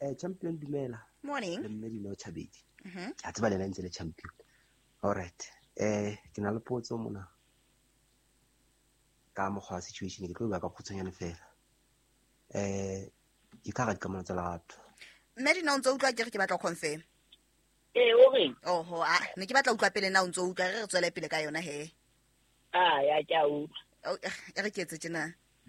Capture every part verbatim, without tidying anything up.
Eh, champion dumela. Morning. Le mme Dino Thabedi. Mhm. Ke a tseba le ntse le champion. All right. Eh, ke na le potso mona. Ka mokgwa situation ke tlo ba ka khutsanyane fela. Eh, ke ka ga dikamano tsa lerato. Mme di na ntse utlwa ke re ke batla confirm. Eh o reng? Oh ho a ne ke batla utlwa pele na o ntse utlwa re re tswele pele ka yona he. Ah ya ke a utlwa. Oh e re ke etse tjena.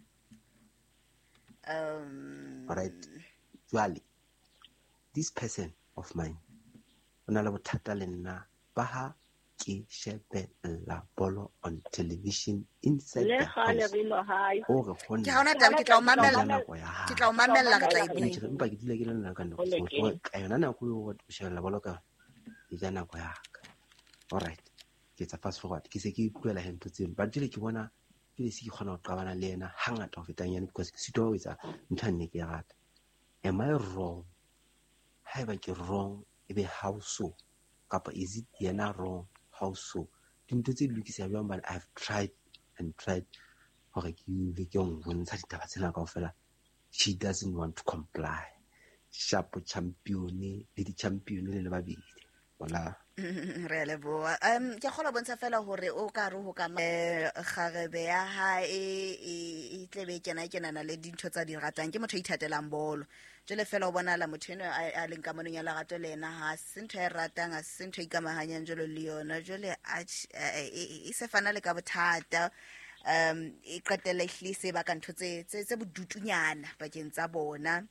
Um All right. Jwale this person of mine ona le bothata le nna ba ha ke shebella bolo on television inside Le the khale house. re lo hae. O re ke ha ona taba ke tla o mamela. Ke tla o mamela re tla e bua. Ke mpa ke dile ke le nna ka nako so ka yona nako yo o shebella bolo ka e ja nako ya ka. All right. Ke tsa fast forward ke se ke ipuela hento tseng ba dile ke bona ke le se ke khona go qabana le yena hangata ho fetang yana because ke sitwa ho etsa nthanne ke ya rata. Am I wrong? Have I get wrong? Ebe how so? Kapa is it yena wrong? How so? Dinto tse lokisa bjang ba I've tried and tried hore ke ile ke ngwe ntsha ditaba tsena kaofela. She doesn't want to comply. Sharp champion le di champion le le babedi. Wala. Re le boa. Um ke khola bontsha fela hore o ka re ho ka kgarebe ya hae e tlebe kena kena na le dintho tsa di ratang ke motho ithatelang bolo. Jole fela o bona la motho eno a leng ka monong ya lerato le ena ha sentho e ratang a sentho ikamahanyang jolo le yona jole e se fana le ka bothata um e qetelle hlise ba ka ntho tse tse bodutunyana bakeng tsa bona.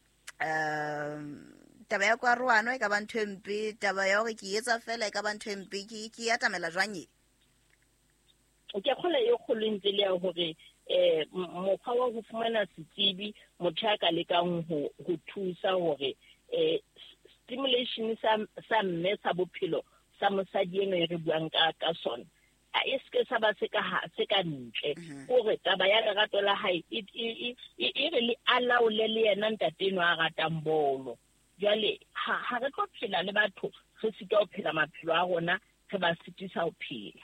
Um taba ya kwa ruano e ka ba ntho empe taba ya hore ke etsa fela e ka ba ntho empe ke ke atamela jwang e ke khola e kholentse le hore eh mokgwa wa go fumana setsebi motho a ka lekang ho ho thusa hore eh stimulation sa sa mme sa bophelo sa mosadi eno e re buang ka ka sona a eske sa ba se ka se ka ntle hore taba ya lerato la hae e e re le allow le le yena ntateno a ratang bolo jale ha ha re tlo phela le batho re se ka o phela maphelo a rona re ba sitisa ho phela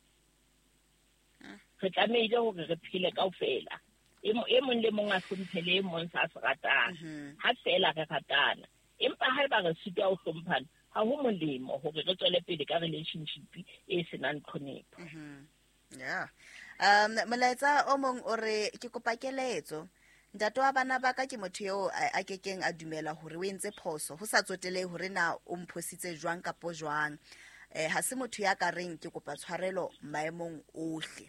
re tlameile hore re phele kaofela e mong le mong a hlomphele e mong sa se ratang ha fela re ratana empa ha ba re sitwa ho hlomphana ha ho molemo hore re tswele pele ka relationship e senang tlhonepo. Yeah. Um molaetsa o mong o re ke kopa keletso ntate wa bana ba ka ke motho yo a kekeng a dumela hore o entse phoso ho sa tsotele hore na o mphositse jwang kapo jwang eh ha se motho ya ka reng ke kopa tshwarelo maemong ohle.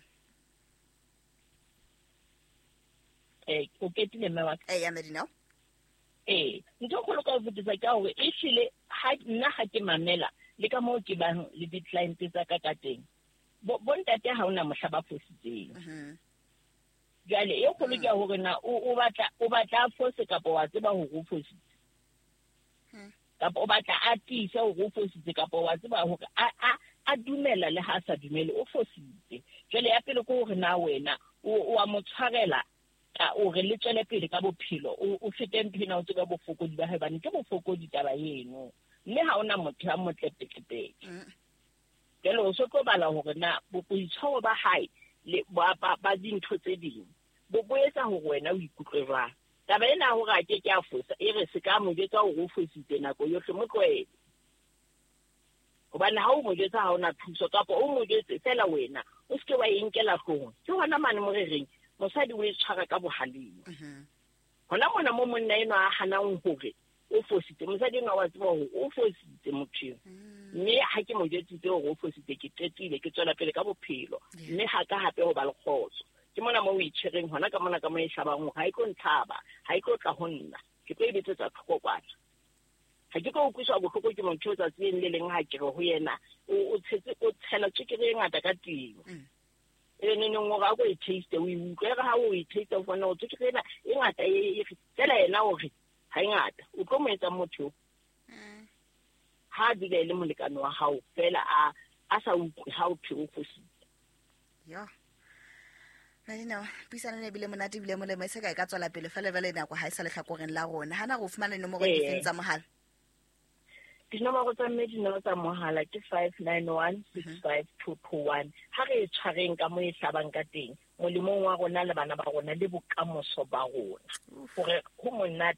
Eh o ketile mma eh ya medina eh ntho go loka go disa ka hore e file ha nna ga ke mamela le ka mo ke bang le di client tsa ka ka teng bo ntate ha ona mohlaba fositseng mhm jale e go loka hore na o batla o batla fose ka bo wa tseba ho go fositse ka bo batla a tise ho go fositse ka bo wa tseba hore a a a dumela le ha sa dumele o fositse jale ya pele go hore na wena o a motshwarela ka o re le tswele pele ka bophelo o feteng phina o tseba bofokodi ba hae bane ke bofokodi taba yeno mme ha ona motho a motlepetlepe jalo o se tlo bala hore na boitshwaro ba hae le ba ba dintho tse ding bo boetsa hore wena o ikutlwe jwang taba ena hore a ke ke a fosa e re se ka mo jetsa ho go fositse nako yohle mo tloele hobane ha o mo jetsa ha ona thuso kapo o mo jetse fela wena o se ke wa inkela hlong ke hona mane mo re reng mosadi o e tshwara ka bohaleng hona mona mo monna eno a hanang hore o fositse mosadi eno wa tseba hore o fositse motho mme ha ke mo jetsitse hore o fositse ke tetile ke tswela pele ka bophelo mme ha ka hape ho ba le khotso ke mona mo o itshwereng hona ka mona ka mo e hlabang ha e tlo ntlhaba ha e tlo tla ho nna ke tlo e betsetsa tlhoko kwatla ha ke go utlwiswa bohloko ke motho o tsa tseng le leng ha ke re ho yena o tshetse o tshela tshikere e ngata ka teng e ne nngwe ga go e taste o utlwe ga o e taste o bona o tshikere ena e ngata e fela yena hore ha e ngata o tlo mo etsa motho ha dile le molekano wa hao fela a a sa utlwe ha o pheo fositse ya na dina pisana ne bile monate bile mo le mo se ka ka tswela pele fela vele nako ha e sa le hlakoreng la rona hana go fumana nomoro e difeng tsa mohala dinomoro tsa mme dinomoro tsa mohala ke five nine one six five two two one ha re tshwareng ka mo e hlabang ka teng molemong wa rona le bana ba rona le bokamoso ba rona gore go monate